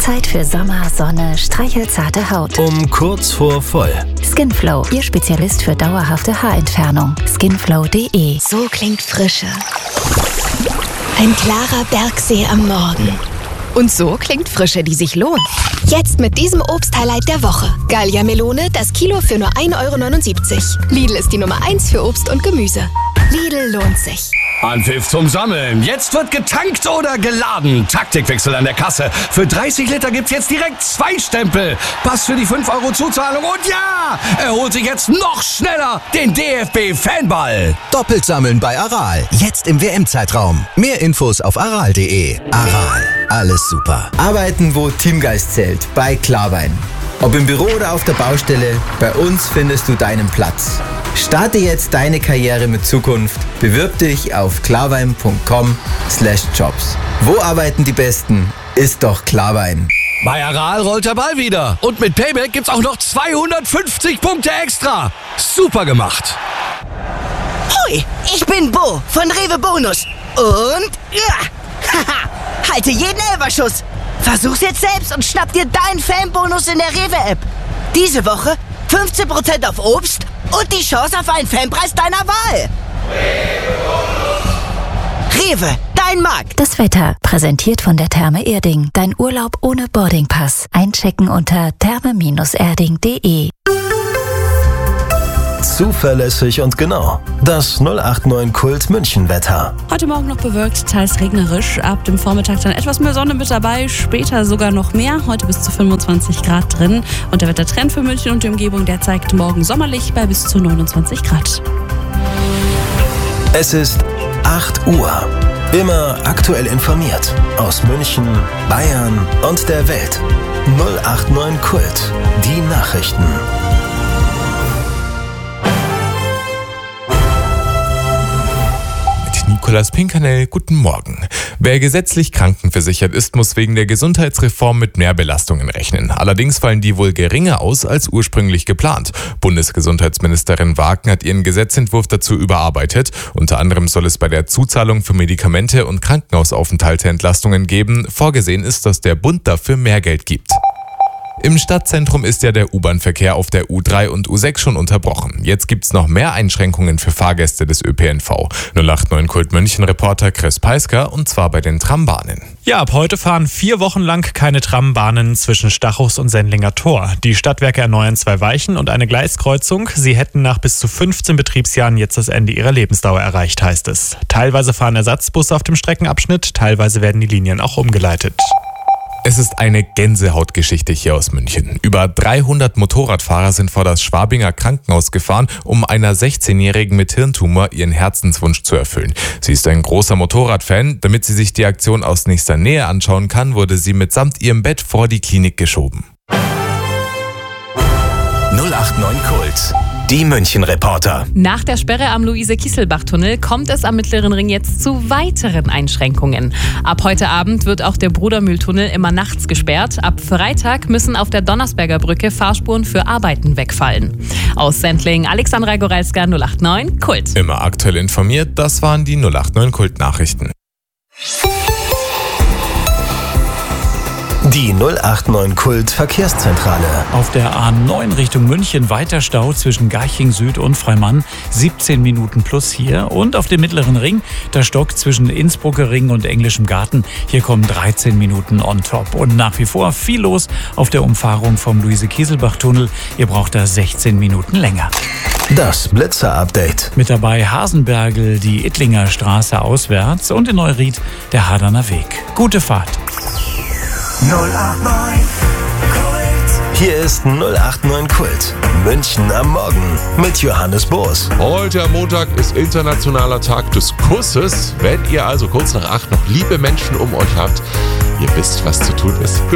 Zeit für Sommer, Sonne, streichelzarte Haut. Um kurz vor voll. Skinflow, Ihr Spezialist für dauerhafte Haarentfernung. Skinflow.de. So klingt Frische. Ein klarer Bergsee am Morgen. Und so klingt Frische, die sich lohnt. Jetzt mit diesem Obst-Highlight der Woche. Gallia Melone, das Kilo für nur 1,79 €. Lidl ist die Nummer 1 für Obst und Gemüse. Lidl lohnt sich. Anpfiff zum Sammeln. Jetzt wird getankt oder geladen. Taktikwechsel an der Kasse. Für 30 Liter gibt's jetzt direkt 2 Stempel. Pass für die 5 € Zuzahlung. Und ja, er holt sich jetzt noch schneller den DFB-Fanball. Doppelt sammeln bei Aral. Jetzt im WM-Zeitraum. Mehr Infos auf aral.de. Aral. Alles super. Arbeiten, wo Teamgeist zählt. Bei Klarwein. Ob im Büro oder auf der Baustelle, bei uns findest du deinen Platz. Starte jetzt deine Karriere mit Zukunft. Bewirb dich auf klarwein.com/jobs. Wo arbeiten die Besten? Ist doch Klarwein. Bei Aral rollt der Ball wieder. Und mit Payback gibt's auch noch 250 Punkte extra. Super gemacht. Hoi, ich bin Bo von Rewe Bonus. Und ja, haha, halte jeden Elferschuss. Versuch's jetzt selbst und schnapp dir deinen Fanbonus in der Rewe-App. Diese Woche 15% auf Obst und die Chance auf einen Fanpreis deiner Wahl. Rewe, dein Markt. Das Wetter, präsentiert von der Therme Erding. Dein Urlaub ohne Boardingpass. Einchecken unter therme-erding.de. Zuverlässig und genau. Das 089 Kult München Wetter. Heute Morgen noch bewölkt, teils regnerisch. Ab dem Vormittag dann etwas mehr Sonne mit dabei, später sogar noch mehr. Heute bis zu 25 Grad drin. Und der Wettertrend für München und die Umgebung, der zeigt morgen sommerlich bei bis zu 29 Grad. Es ist 8 Uhr. Immer aktuell informiert. Aus München, Bayern und der Welt. 089 Kult. Die Nachrichten. Nikolaus Pinkernell, guten Morgen. Wer gesetzlich krankenversichert ist, muss wegen der Gesundheitsreform mit Mehrbelastungen rechnen. Allerdings fallen die wohl geringer aus als ursprünglich geplant. Bundesgesundheitsministerin Wagner hat ihren Gesetzentwurf dazu überarbeitet. Unter anderem soll es bei der Zuzahlung für Medikamente und Krankenhausaufenthalte Entlastungen geben. Vorgesehen ist, dass der Bund dafür mehr Geld gibt. Im Stadtzentrum ist ja der U-Bahn-Verkehr auf der U3 und U6 schon unterbrochen. Jetzt gibt's noch mehr Einschränkungen für Fahrgäste des ÖPNV. 089 Kult München-Reporter Chris Peisker, und zwar bei den Trambahnen. Ja, ab heute fahren 4 Wochen lang keine Trambahnen zwischen Stachus und Sendlinger Tor. Die Stadtwerke erneuern 2 Weichen und eine Gleiskreuzung. Sie hätten nach bis zu 15 Betriebsjahren jetzt das Ende ihrer Lebensdauer erreicht, heißt es. Teilweise fahren Ersatzbusse auf dem Streckenabschnitt, teilweise werden die Linien auch umgeleitet. Es ist eine Gänsehautgeschichte hier aus München. Über 300 Motorradfahrer sind vor das Schwabinger Krankenhaus gefahren, um einer 16-Jährigen mit Hirntumor ihren Herzenswunsch zu erfüllen. Sie ist ein großer Motorradfan. Damit sie sich die Aktion aus nächster Nähe anschauen kann, wurde sie mitsamt ihrem Bett vor die Klinik geschoben. 089 Kult. Die München-Reporter. Nach der Sperre am Luise-Kiesselbach-Tunnel kommt es am Mittleren Ring jetzt zu weiteren Einschränkungen. Ab heute Abend wird auch der Brudermühltunnel immer nachts gesperrt. Ab Freitag müssen auf der Donnersberger Brücke Fahrspuren für Arbeiten wegfallen. Aus Sendling, Alexandra Goralska, 089 Kult. Immer aktuell informiert, das waren die 089 Kult-Nachrichten. Die 089 Kult Verkehrszentrale. Auf der A9 Richtung München weiter Stau zwischen Garching Süd und Freimann. 17 Minuten plus hier. Und auf dem Mittleren Ring der Stock zwischen Innsbrucker Ring und Englischem Garten. Hier kommen 13 Minuten on top. Und nach wie vor viel los auf der Umfahrung vom Luise-Kiesselbach-Tunnel. Ihr braucht da 16 Minuten länger. Das Blitzer-Update. Mit dabei Hasenbergl, die Ittlinger Straße auswärts und in Neuried der Haderner Weg. Gute Fahrt. 089 Kult. Hier ist 089 Kult. München am Morgen mit Johannes Boos. Heute am Montag ist Internationaler Tag des Kusses. Wenn ihr also kurz nach 8 noch liebe Menschen um euch habt, ihr wisst, was zu tun ist.